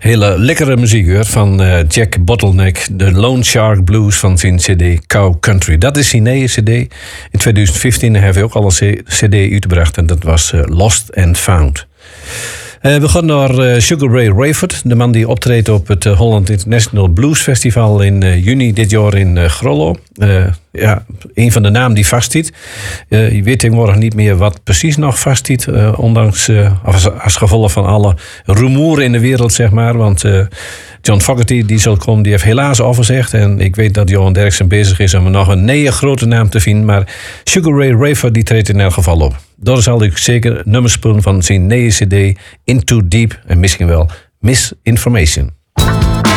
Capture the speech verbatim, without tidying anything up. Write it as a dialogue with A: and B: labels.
A: Hele lekkere muziek hoor, van uh, Jack Bottleneck. De Lone Shark Blues van zijn cd Cow Country. Dat is zijn nieuwe cd. In twintig vijftien hebben we ook al een cd uitgebracht. En dat was uh, Lost and Found. Uh, we gaan naar uh, Sugar Ray Rayford. De man die optreedt op het uh, Holland International Blues Festival in uh, juni dit jaar in uh, Grollo. Uh, ja, een van de namen die vastzit. Uh, je weet tegenwoordig niet meer wat precies nog vastzit. Uh, ondanks, uh, als, als gevolg van alle rumoer in de wereld, zeg maar. Want uh, John Fogerty, die zal komen, die heeft helaas afgezegd. En ik weet dat Johan Derksen bezig is om nog een nieuwe grote naam te vinden. Maar Sugar Ray Rayford, die treedt in elk geval op. Daar zal ik zeker nummers spelen van zijn nieuwe cd Into Deep en misschien wel Misinformation.